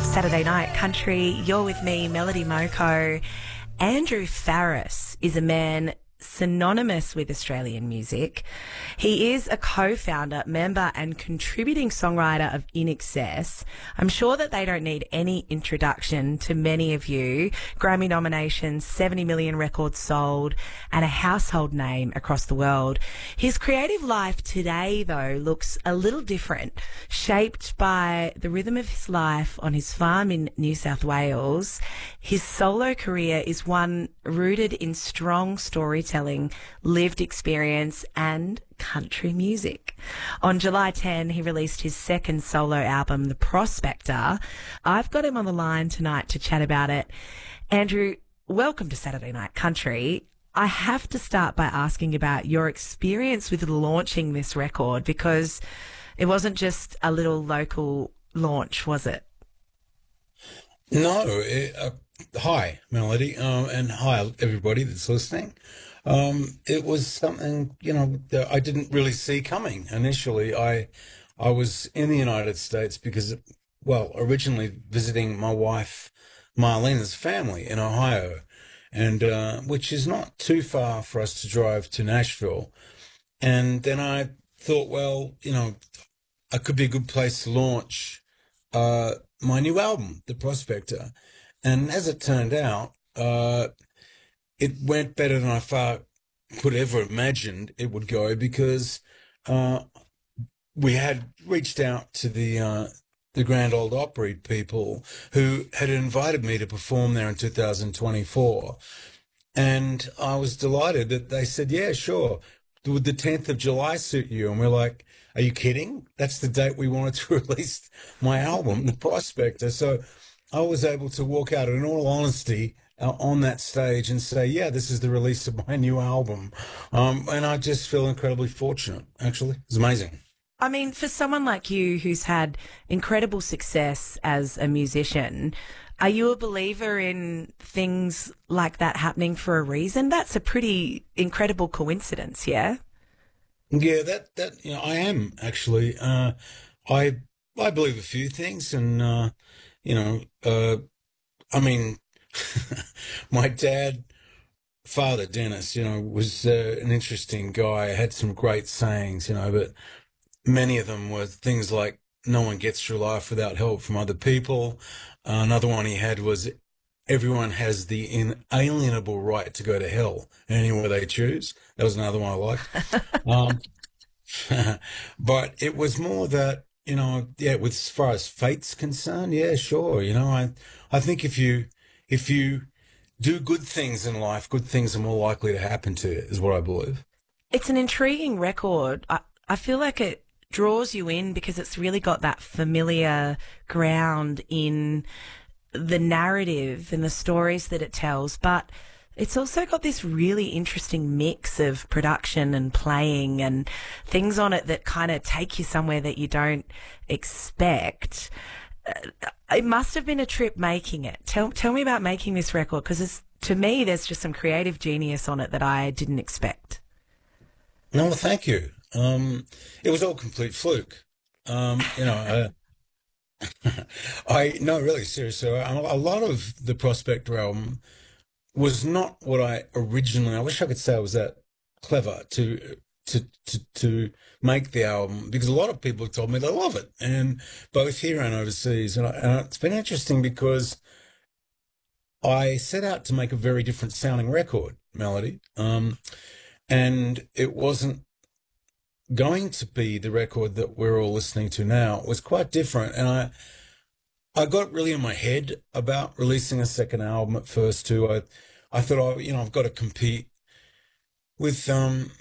Saturday Night Country. You're with me, Melody Moko. Andrew Farriss is a man synonymous with Australian music. He is a co-founder, member and contributing songwriter of In Excess. I'm sure that they don't need any introduction to many of you. Grammy nominations, 70 million records sold, and a household name across the world. His creative life today, though, looks a little different, shaped by the rhythm of his life on his farm in New South Wales. His solo career is one rooted in strong storytelling, lived experience, and country music. On July 10, he released his second solo album, The Prospector. I've got him on the line tonight to chat about it. Andrew, welcome to Saturday Night Country. I have to start by asking about your experience with launching this record, because it wasn't just a little local launch, was it? No. Hi, Melody, and hi, everybody that's listening. It was something, that I didn't really see coming initially. I was in the United States because, originally visiting my wife Marlena's family in Ohio, and which is not too far for us to drive to Nashville. And then I thought, it could be a good place to launch my new album, The Prospector. And as it turned out, it went better than I could ever imagined it would go, because we had reached out to the Grand Ole Opry people who had invited me to perform there in 2024. And I was delighted that they said, yeah, sure. Would the 10th of July suit you? And we're like, are you kidding? That's the date we wanted to release my album, The Prospector. So I was able to walk out, in all honesty, on that stage and say, yeah, this is the release of my new album. And I just feel incredibly fortunate, actually. It's amazing. I mean, for someone like you who's had incredible success as a musician, are you a believer in things like that happening for a reason? That's a pretty incredible coincidence, yeah? Yeah, that I am, actually. I believe a few things, and my father, Dennis, was an interesting guy, had some great sayings, but many of them were things like, no one gets through life without help from other people. Another one he had was, everyone has the inalienable right to go to hell anywhere they choose. That was another one I liked. But it was more that, with as far as fate's concerned, yeah, sure. I think if you do good things in life, good things are more likely to happen to you, is what I believe. It's an intriguing record. I feel like it draws you in because it's really got that familiar ground in the narrative and the stories that it tells, but it's also got this really interesting mix of production and playing and things on it that kind of take you somewhere that you don't expect. It must have been a trip making it. Tell me about making this record, because to me there's just some creative genius on it that I didn't expect. No, well, thank you. It was all complete fluke. Really seriously, a lot of the Prospector album was not what I wish I could say I was that clever to make the album, because a lot of people have told me they love it, and both here and overseas. And it's been interesting because I set out to make a very different sounding record, Melody. And it wasn't going to be the record that we're all listening to now. It was quite different. And I got really in my head about releasing a second album at first too. I thought, I've got to compete with